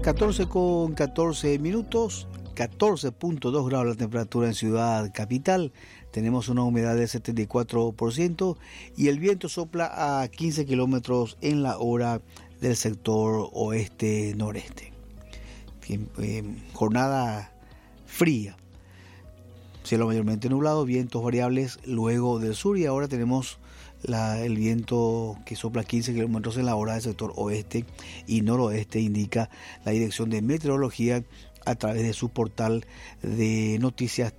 14:14, 14.2 grados la temperatura en Ciudad Capital. Tenemos una humedad del 74% y el viento sopla a 15 kilómetros en la hora del sector oeste-noreste. Jornada fría, cielo mayormente nublado, vientos variables luego del sur, y ahora tenemos el viento que sopla 15 kilómetros en la hora del sector oeste y noroeste, indica la Dirección de Meteorología a través de su portal de noticias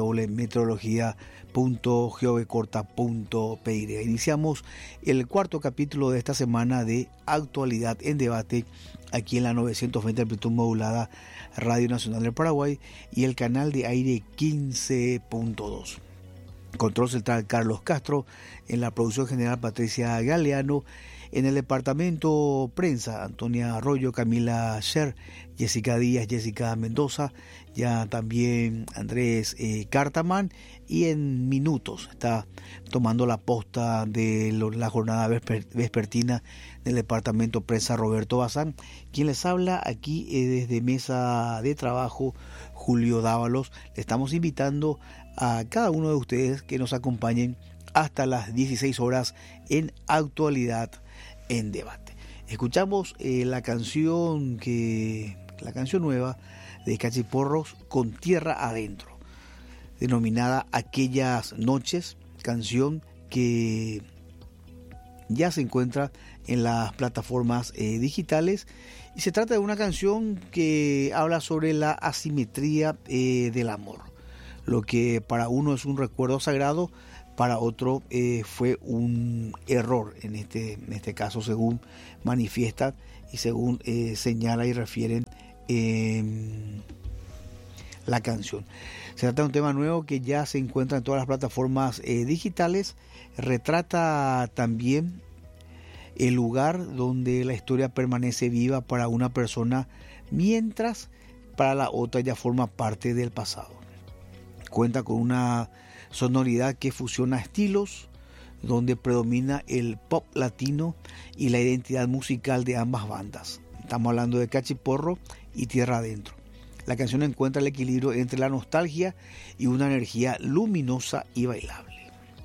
www.meteorología.govcorta.py. Iniciamos el cuarto capítulo de esta semana de Actualidad en Debate aquí en la 920 amplitud modulada Radio Nacional del Paraguay y el canal de aire 15.2. Control central Carlos Castro, en la producción general Patricia Galeano, en el departamento prensa Antonia Arroyo, Camila Sher, Jessica Díaz, Jessica Mendoza, ya también Andrés Cartamán, y en minutos está tomando la posta de la jornada vespertina del departamento prensa Roberto Bazán, quien les habla aquí desde mesa de trabajo Julio Dávalos. Le estamos invitando a cada uno de ustedes que nos acompañen hasta las 16 horas en Actualidad en Debate. Escuchamos la canción nueva de Cachiporros, Con Tierra Adentro, denominada Aquellas Noches, canción que ya se encuentra en las plataformas digitales, y se trata de una canción que habla sobre la asimetría del amor. Lo que para uno es un recuerdo sagrado, para otro fue un error en este caso, según manifiesta y según señala y refieren la canción. Se trata de un tema nuevo que ya se encuentra en todas las plataformas digitales. Retrata también el lugar donde la historia permanece viva para una persona, mientras para la otra ya forma parte del pasado. Cuenta con una sonoridad que fusiona estilos, donde predomina el pop latino y la identidad musical de ambas bandas. Estamos hablando de Cachiporro y Tierra Adentro. La canción encuentra el equilibrio entre la nostalgia y una energía luminosa y bailable.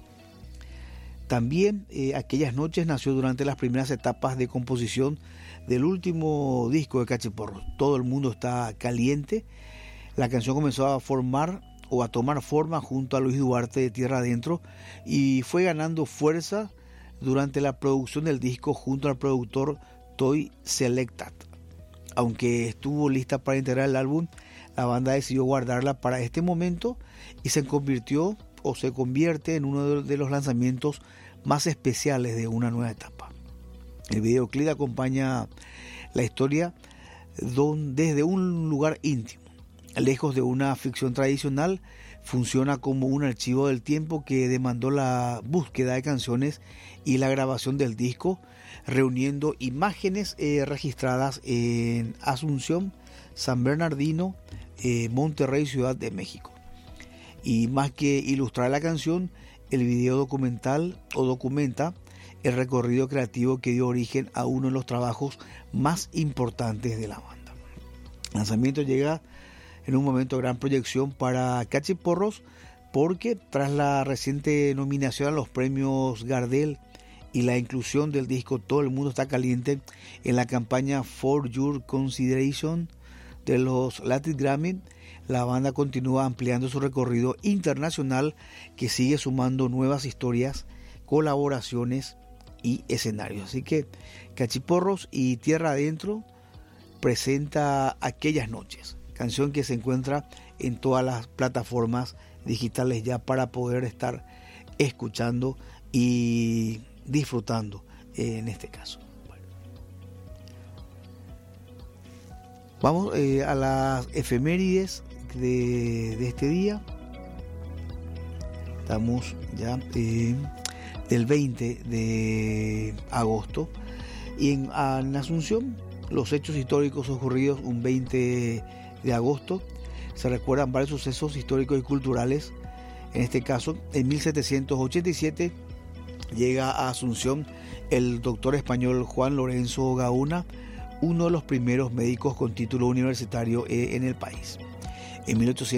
También Aquellas Noches nació durante las primeras etapas de composición del último disco de Cachiporro, Todo el Mundo Está Caliente. La canción comenzó a tomar forma junto a Luis Duarte de Tierra Adentro y fue ganando fuerza durante la producción del disco junto al productor Toy Selectat. Aunque estuvo lista para integrar el álbum, la banda decidió guardarla para este momento y se convierte en uno de los lanzamientos más especiales de una nueva etapa. El videoclip acompaña la historia desde un lugar íntimo. Lejos de una ficción tradicional, funciona como un archivo del tiempo que demandó la búsqueda de canciones y la grabación del disco, reuniendo imágenes registradas en Asunción, San Bernardino, Monterrey, Ciudad de México. Y más que ilustrar la canción, el video documenta el recorrido creativo que dio origen a uno de los trabajos más importantes de la banda. El lanzamiento llega en un momento de gran proyección para Cachiporros, porque tras la reciente nominación a los premios Gardel y la inclusión del disco Todo el Mundo Está Caliente en la campaña For Your Consideration de los Latin Grammy, la banda continúa ampliando su recorrido internacional, que sigue sumando nuevas historias, colaboraciones y escenarios. Así que Cachiporros y Tierra Adentro presenta Aquellas Noches, canción que se encuentra en todas las plataformas digitales ya para poder estar escuchando y disfrutando en este caso. Bueno. Vamos a las efemérides de este día. Estamos ya del 20 de agosto y en Asunción los hechos históricos ocurridos un 20 de agosto. Se recuerdan varios sucesos históricos y culturales. En este caso, en 1787 llega a Asunción el doctor español Juan Lorenzo Gauna, uno de los primeros médicos con título universitario en el país. En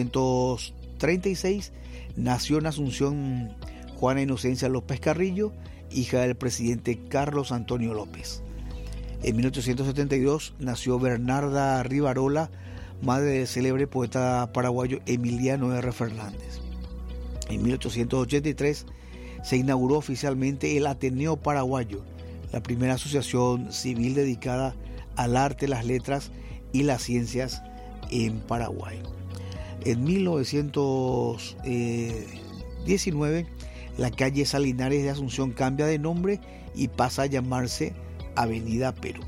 1836 nació en Asunción Juana Inocencia López Carrillo, hija del presidente Carlos Antonio López. En 1872 nació Bernarda Rivarola, madre del célebre poeta paraguayo Emiliano R. Fernández. En 1883 se inauguró oficialmente el Ateneo Paraguayo, la primera asociación civil dedicada al arte, las letras y las ciencias en Paraguay. En 1919, la calle Salinares de Asunción cambia de nombre y pasa a llamarse Avenida Perú,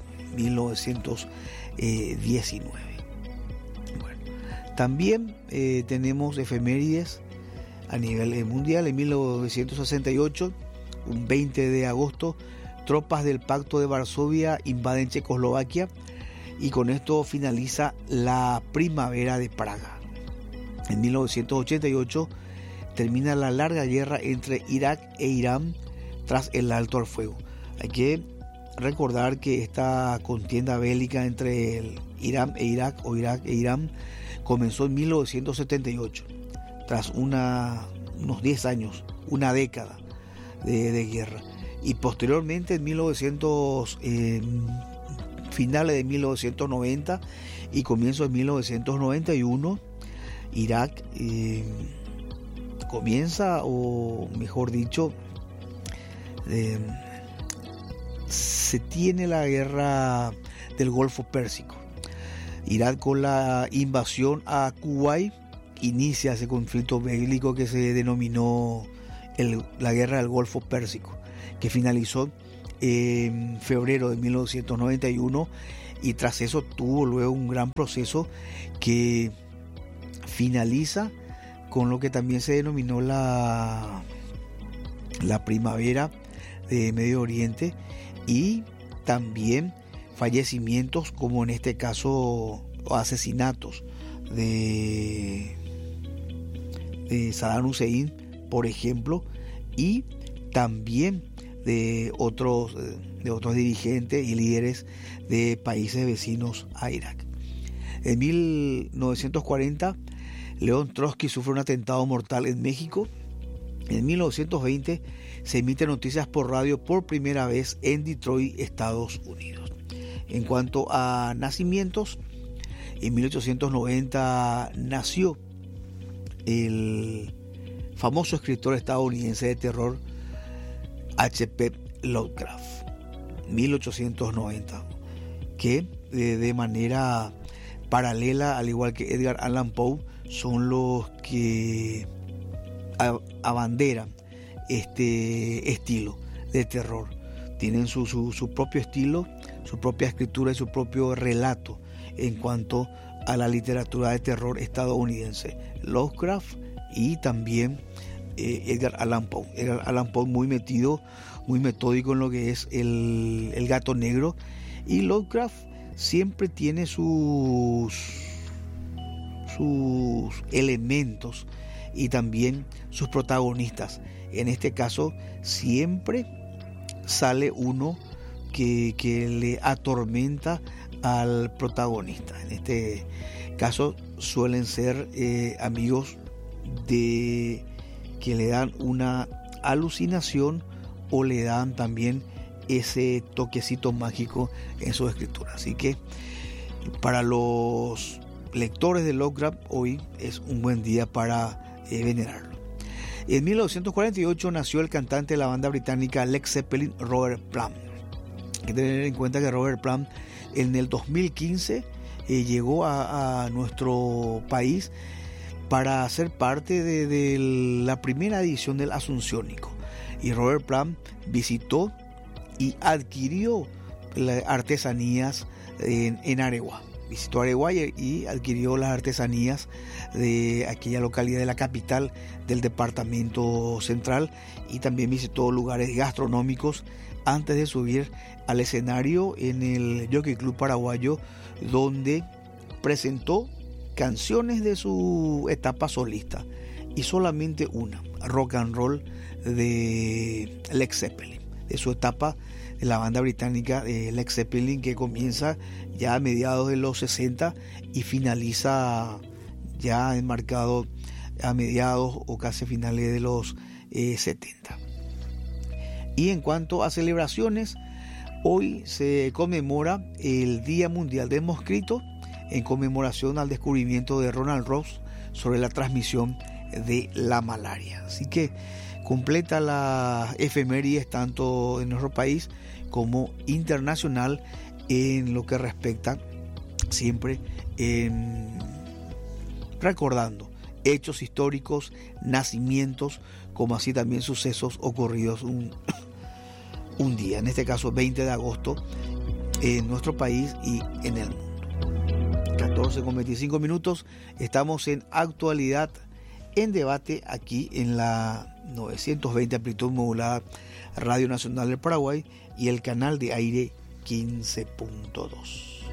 1919. Bueno, también tenemos efemérides a nivel mundial. En 1968, un 20 de agosto, tropas del Pacto de Varsovia invaden Checoslovaquia y con esto finaliza la primavera de Praga. En 1988 termina la larga guerra entre Irak e Irán tras el alto al fuego. Hay que recordar que esta contienda bélica entre el Irán e Irak o Irak e Irán comenzó en 1978, tras unos 10 años, una década de guerra. Y posteriormente en finales de 1990 y comienzos de 1991, Irak comienza, o mejor dicho, se tiene la guerra del Golfo Pérsico. Irak, con la invasión a Kuwait, inicia ese conflicto bélico que se denominó la guerra del Golfo Pérsico, que finalizó en febrero de 1991, y tras eso tuvo luego un gran proceso que finaliza con lo que también se denominó la primavera de Medio Oriente, y también fallecimientos, como en este caso asesinatos de Saddam Hussein, por ejemplo, y también de otros dirigentes y líderes de países vecinos a Irak. En 1940, León Trotsky sufre un atentado mortal en México. En 1920 se emiten noticias por radio por primera vez en Detroit, Estados Unidos. En cuanto a nacimientos, en 1890 nació el famoso escritor estadounidense de terror H.P. Lovecraft, 1890, que de manera paralela, al igual que Edgar Allan Poe, son los que abanderan este estilo de terror. Tienen su propio estilo, su propia escritura y su propio relato en cuanto a la literatura de terror estadounidense. Lovecraft y también Edgar Allan Poe. Edgar Allan Poe muy metido, muy metódico en lo que es el gato negro, y Lovecraft siempre tiene sus elementos y también sus protagonistas. En este caso siempre sale uno que le atormenta al protagonista. En este caso suelen ser amigos que le dan una alucinación o le dan también ese toquecito mágico en su escritura. Así que para los lectores de Lovecraft, hoy es un buen día para venerarlo. En 1948 nació el cantante de la banda británica Led Zeppelin, Robert Plant. Hay que tener en cuenta que Robert Plant en el 2015 llegó a nuestro país para ser parte de la primera edición del Asunciónico. Y Robert Plant visitó y adquirió artesanías en Areguá. Visitó Areguá y adquirió las artesanías de aquella localidad de la capital del departamento central, y también visitó lugares gastronómicos antes de subir al escenario en el Jockey Club paraguayo, donde presentó canciones de su etapa solista y solamente una, Rock and Roll de Led Zeppelin, de su etapa la banda británica de Led Zeppelin, que comienza ya a mediados de los 60 y finaliza ya enmarcado a mediados o casi finales de los 70. Y en cuanto a celebraciones, hoy se conmemora el Día Mundial del Mosquito en conmemoración al descubrimiento de Ronald Ross sobre la transmisión de la malaria. Así que completa las efemérides tanto en nuestro país como internacional en lo que respecta siempre recordando hechos históricos, nacimientos, como así también sucesos ocurridos un día, en este caso 20 de agosto, en nuestro país y en el mundo. 14:25, estamos en Actualidad en Debate, aquí en la 920 amplitud modulada Radio Nacional del Paraguay y el canal de aire 15.2.